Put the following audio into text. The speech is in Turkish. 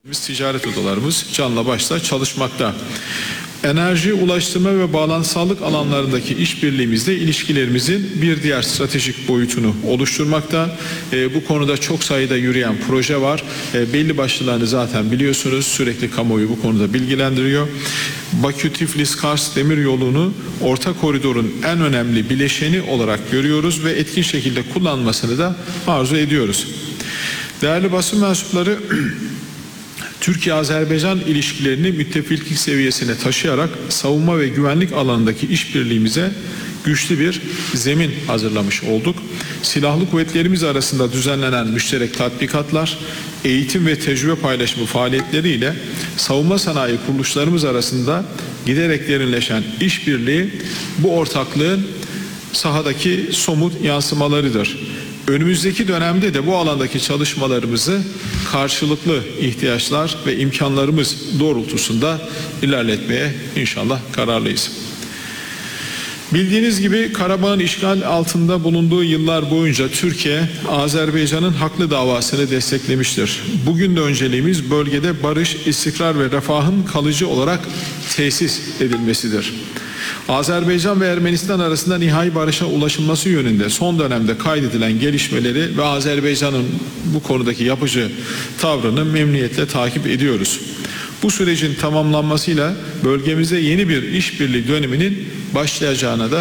Ticaret odalarımız canla başla çalışmakta. Enerji, ulaştırma ve bağlantısızlık alanlarındaki işbirliğimizde ilişkilerimizin bir diğer stratejik boyutunu oluşturmakta. Bu konuda çok sayıda yürüyen proje var. Belli başlılarını zaten biliyorsunuz. Sürekli kamuoyu bu konuda bilgilendiriyor. Bakü-Tiflis-Kars demiryolunu orta koridorun en önemli bileşeni olarak görüyoruz ve etkin şekilde kullanmasını da arzu ediyoruz. Değerli basın mensupları, Türkiye-Azerbaycan ilişkilerini müttefiklik seviyesine taşıyarak savunma ve güvenlik alanındaki işbirliğimize güçlü bir zemin hazırlamış olduk. Silahlı kuvvetlerimiz arasında düzenlenen müşterek tatbikatlar, eğitim ve tecrübe paylaşımı faaliyetleriyle savunma sanayi kuruluşlarımız arasında giderek derinleşen işbirliği bu ortaklığın sahadaki somut yansımalarıdır. Önümüzdeki dönemde de bu alandaki çalışmalarımızı karşılıklı ihtiyaçlar ve imkanlarımız doğrultusunda ilerletmeye inşallah kararlıyız. Bildiğiniz gibi Karabağ'ın işgal altında bulunduğu yıllar boyunca Türkiye, Azerbaycan'ın haklı davasını desteklemiştir. Bugün de önceliğimiz bölgede barış, istikrar ve refahın kalıcı olarak tesis edilmesidir. Azerbaycan ve Ermenistan arasında nihai barışa ulaşılması yönünde son dönemde kaydedilen gelişmeleri ve Azerbaycan'ın bu konudaki yapıcı tavrını memnuniyetle takip ediyoruz. Bu sürecin tamamlanmasıyla bölgemizde yeni bir işbirliği döneminin başlayacağına da